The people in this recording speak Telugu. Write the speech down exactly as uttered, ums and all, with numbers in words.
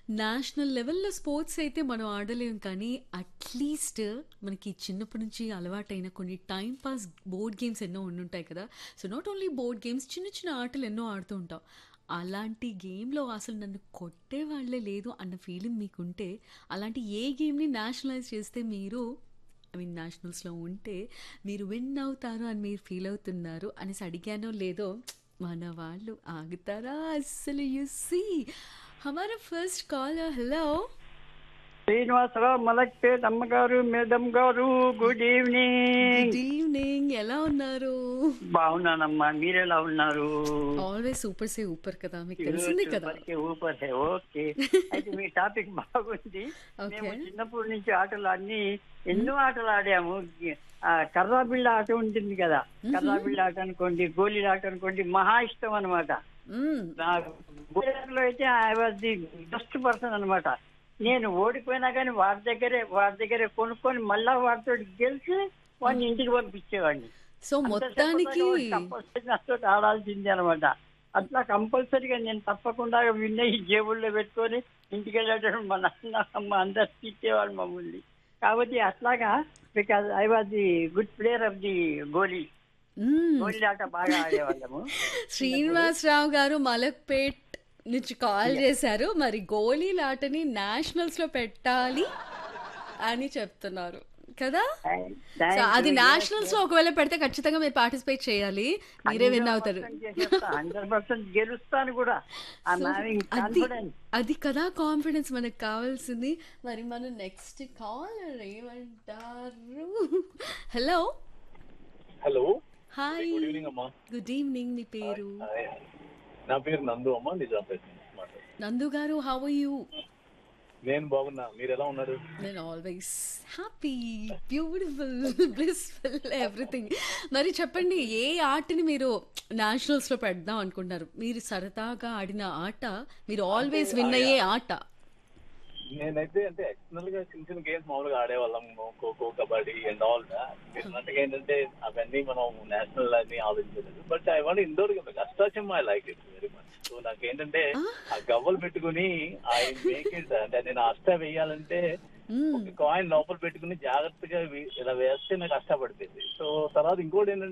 నేషనల్ లెవెల్‌లో స్పోర్ట్స్ అయితే మనం ఆడలేం కానీ, అట్‌లీస్ట్ మనకి చిన్నప్పటి నుంచి అలవాటైన కొన్ని టైమ్ పాస్ బోర్డ్ గేమ్స్ ఎన్నో ఉండుంటాయి కదా! So, not only board games చిన్న చిన్న ఆటలు ఎన్నో ఆడుతూ ఉంటాం. అలాంటి గేమ్‌లో అసలు నన్ను కొట్టేవాళ్ళే లేదు అన్న ఫీలింగ్ మీకుంటే, అలాంటి ఏ గేమ్‌ని నేషనలైజ్ చేస్తే మీరు ఐ మీన్ నేషనల్స్‌లో ఉంటే మీరు విన్ అవుతారు అని మీరు ఫీల్ అవుతున్నారు అనేసి అడిగానో లేదో మన వాళ్ళు ఆగుతారా అస్సలు. యు సీ हमारा first caller hello. Srinivasarao Malakpet అమ్మగారు మేడం గారు గుడ్ ఈవినింగ్. Good evening. ఎలా ఉన్నారు? బాగున్నానమ్మా, మీరెలా ఉన్నారు? ఆల్వేస్ సూపర్ సే ఊపర్ కదా, మీకు ఇరు తెలిసిందే కదా. సూపర్ కే ఊపర్ హే. ఓకే, అయితే మీ టాపిక్ బాగుంది. మేము ఓకే. చిన్నప్పటి నుంచి ఆటలు అన్ని ఎన్నో ఆటలు ఆడాము. ఆ, కర్రా బిళ్ళ ఆట ఉంటుంది కదా, కర్రా బిళ్ళ ఆట అనుకోండి, గోళీల ఆట అనుకోండి, మహా ఇష్టం అనమాట. నాకు గోళీలో అయితే I was the best person అనమాట. నేను ఓడిపోయినా కానీ వాడి దగ్గరే వాడి దగ్గరే కొనుక్కొని మళ్ళా వాడితో గెలిచి వాడిని ఇంటికి పంపించేవాడిని. సో మొత్తానికి కంపల్సరీ నాతో ఆడాల్సిందే అనమాట. అట్లా కంపల్సరీగా నేను తప్పకుండా విన్ అయ్యి జేబుల్లో పెట్టుకొని ఇంటికి వెళ్ళేటప్పుడు మా నాన్న అమ్మ అందరు తిట్టేవాళ్ళు మమ్మల్ని. కాబట్టి అట్లాగా because I was the good player of the గోలీ. మ్మ్. గోలీ ఆట బాగా ఆడేవాళ్ళము చిన్నప్పుడు. శ్రీనివాసరావు గారు మలక్పేట్ నుంచి కాల్ Yeah. చేశారు. మరి గోళీలాటని నేషనల్స్ లో పెట్టాలి అని చెప్తున్నారు కదా. Thank- సో thank అది you. Yes, nationals yes. లో ఒకవేళ పెడితే ఖచ్చితంగా మీరు పార్టిసిపేట్ చేయాలి. మీరే విన్ అవుతారు. హండ్రెడ్ పర్సెంట్ గెలుస్తాను కూడా. ఐఎమ్ సో హావింగ్ అది కాన్ఫిడెన్స్. అది కదా కాన్ఫిడెన్స్ మనకు కావాల్సింది. మరి మన నెక్స్ట్ కాలర్ ఏమంటారు? Hello. Hello. Hi. Good evening అమ్మా. Good evening. మీ పేరు? హాయ్. నా పేరు నందు అమ్మా, నిజాంపేట నుంచి మాట్లాడుతున్నాను. నందు గారు, హౌ ఆర్ యూ? నేను బాగున్నా, మీరు ఎలా ఉన్నారు? నేను always happy, beautiful, blissful, everything. మరి చెప్పండి, ఏ ఆటని మీరు నేషనల్స్ లో పెడదాం అనుకుంటున్నారు? మీరు సరదాగా ఆడిన ఆట, మీరు ఆల్వేస్ విన్ అయ్యే ఆట. నేనైతే అంటే ఎక్స్టర్నల్ గా చిన్న చిన్న గేమ్స్ మామూలుగా ఆడేవాళ్ళం, ఖోఖో, కబడ్డీ అండ్ ఆల్. అన్నట్టుగా ఏంటంటే అవన్నీ మనం నేషనల్ అని ఆలోచించలేదు. But I want indoor game, Ashta Chamma I like it very much. So నాకేంటంటే ఆ గవ్వలు పెట్టుకుని ఐ మేక్ ఇట్, అంటే నేను అష్ట వేయాలంటే ఒక కాయిన్ లోపల పెట్టుకుని జాగ్రత్తగా వి- ఇలా వేస్తే నాకు కష్టపడిపోయింది. సో తర్వాత ఇంకోటి ఏంటంటే